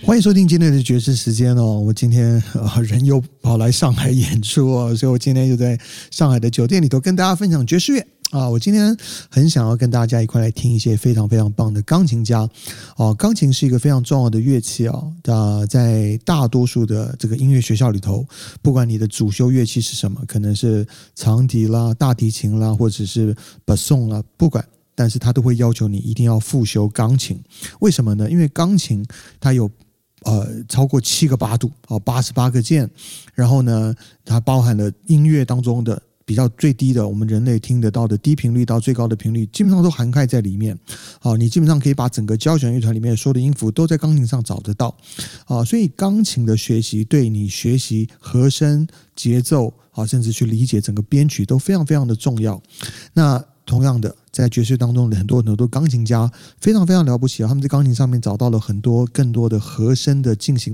欢迎收听今天的爵士时间哦！我今天人又跑来上海演出哦，所以我今天就在上海的酒店里头跟大家分享爵士乐啊！我今天很想要跟大家一块来听一些非常非常棒的钢琴家哦。钢琴是一个非常重要的乐器哦，在大多数的这个音乐学校里头，不管你的主修乐器是什么，可能是长笛啦、大提琴啦，或者是巴松啦，不管。但是他都会要求你一定要复修钢琴，为什么呢？因为钢琴它有超过7个八度88个键，然后呢，它包含了音乐当中的比较最低的我们人类听得到的低频率到最高的频率，基本上都涵盖在里面。你基本上可以把整个交响乐团里面所有的音符都在钢琴上找得到。所以钢琴的学习对你学习和声、节奏甚至去理解整个编曲都非常非常的重要。那同样的，在爵士当中的很多钢琴家非常非常了不起他们在钢琴上面找到了更多的和声的进行